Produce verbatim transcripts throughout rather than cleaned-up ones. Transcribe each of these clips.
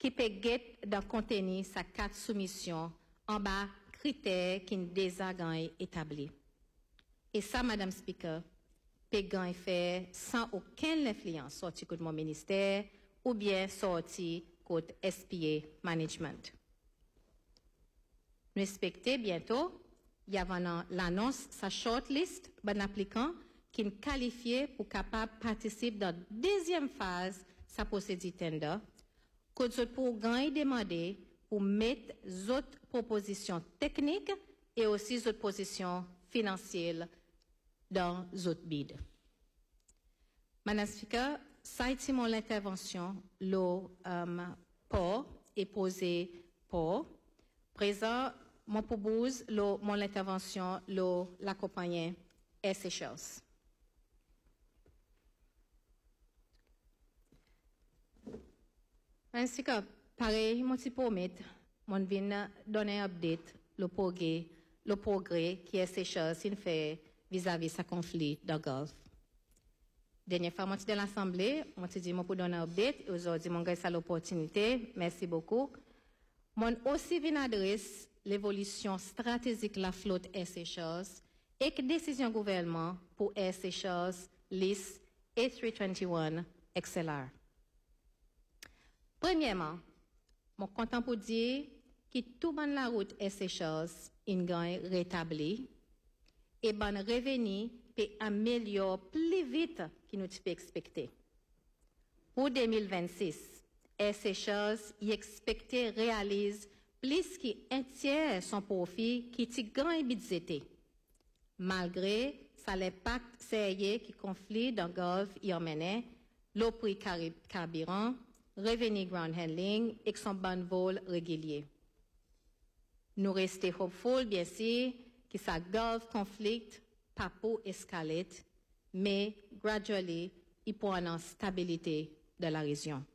qui peut dans contenir sa carte soumission en bas critères qui ne déjà établis. Et ça, Madame Speaker, peut faire sans aucune influence sorti de mon ministère ou bien sorti de S P A Management. Respectez bientôt, il y a l'annonce, sa shortlist, d'un applicant qui est qualifié pour capable participer dans la deuxième phase sa procédure tender, que pour gagner demander pour mettre d'autres propositions techniques et aussi d'autres positions financières dans d'autres bids. Madame Speaker, ça a été mon intervention, le um, pour est posé pour. Présent, mon propose, le, mon intervention, le, l'accompagner S H L. Madame Speaker, pareil, mon petit promet, mon vient donner un update, le progrès, le progrès qui est S H L fait vis-à-vis sa conflit dans le Golfe. Dernière fois, moi, de l'Assemblée, moi, dit, moi, pour donner un update, aujourd'hui, mon gars, ça l'opportunité. Merci beaucoup. Moi, aussi, vient adresse l'évolution stratégique de la flotte S H L et que décision gouvernement pour S H L liste A trois cent vingt et un X L R. Premièrement, mon content pour dire que tout bon la route S H L est gain rétabli et bon revenu peut améliorer plus vite que nous peut expecter. Pour deux mille vingt-six, S H L y expecté réalise plus qu'un tiers son profit qui est grand budgété. Malgré ça l'impact sérieux qui conflit dans le Golfe y emmène, le prix carburant, revenu ground handling et son bon vol régulier. Nous restons hopeful, bien sûr, que ça Gulf conflict pas pour escalader, mais gradually, il peut avoir une stabilité de la région.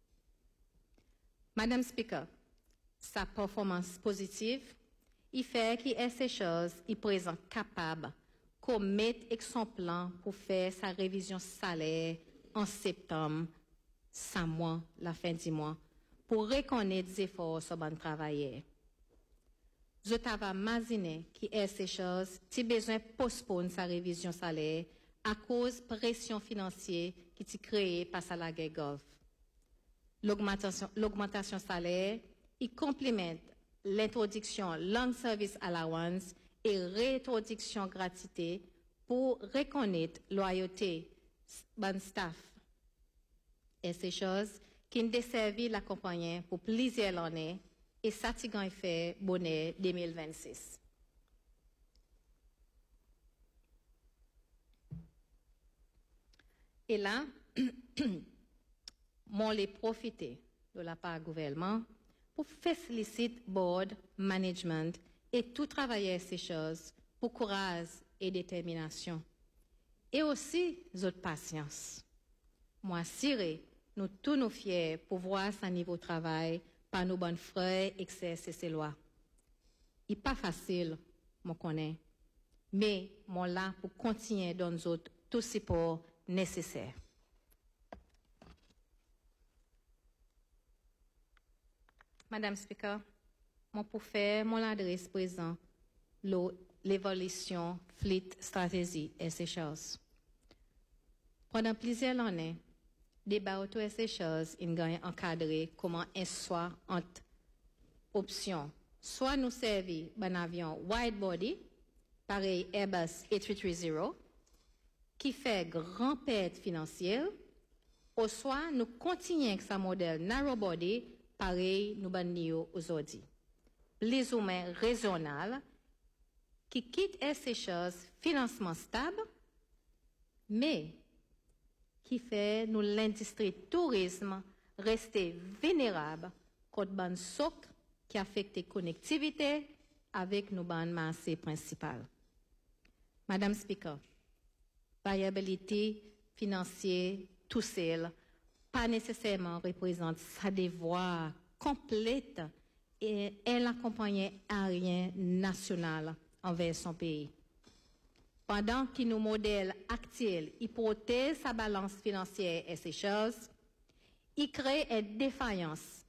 Madame Speaker, sa performance positive, il fait que S H L est présent capable de mettre son plan pour faire sa révision salaire en septembre, sans mois, la fin du mois, pour reconnaître les efforts sur le travail. Je t'avais imaginé que S H L a besoin de postponer sa révision salaire à cause de la pression financière qui est créée par la guerre Golfe. L'augmentation, l'augmentation salaire, il complémente l'introduction long service allowance et réintroduction gratuité pour reconnaître loyauté bon staff. S H L qui a desservi la compagnie pour plusieurs années et satigant fait bonnet deux mille vingt-six. Et là, moi, les profiter de la part du gouvernement pour féliciter board, management et tout travailleur ces choses pour courage et détermination. Et aussi, votre patience. Moi, siré, nous tous nous fiers pour voir ce niveau de travail par nos bonnes frères exercer ces lois. Il n'est pas facile, je connais, mais moi là pour continuer dans nous autres tout support nécessaire. Madame Speaker, moi pour faire mon adresse présent l'évolution Fleet Strategy S H L. Pendant plusieurs années, débat autour S H L a encadré comment un choix entre options. Soit nous servir un avion wide body, pareil Airbus A trois cent trente, qui fait grand perte financière, ou soit nous continuons avec sa modèle narrow body, pareil nous bannons aujourd'hui. Les humains raisonnables qui quittent S H L financement stable, mais qui fait nous l'industrie tourisme rester vénérable contre ban soc qui affecte la connectivité avec nos bandes massées principales. Madame Speaker, viabilité financière tout seul pas nécessairement représente sa devoir complète et elle accompagne aérien national envers son pays. Pendant que nos modèles actuels hypothèsent sa balance financière S H L, il crée une défaillance